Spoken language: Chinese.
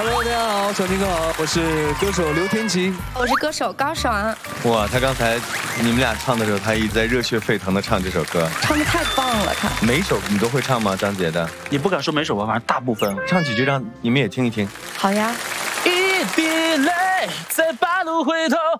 Hello， 大家好，小听哥好，我是歌手刘天琪， 我是歌手高爽。 哇，他刚才你们俩唱的时候，他一直在热血沸腾的唱这首歌， 唱得太棒了，他每一首你都会唱吗？张杰的也不敢说每首吧，反正大部分。 唱几句让你们也听一听。 好呀。 一滴泪，在半路回头，